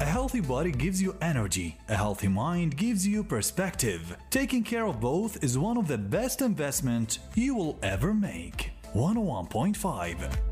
A healthy body gives you energy, a healthy mind gives you perspective. Taking care of both is one of the best investments you will ever make. 101.5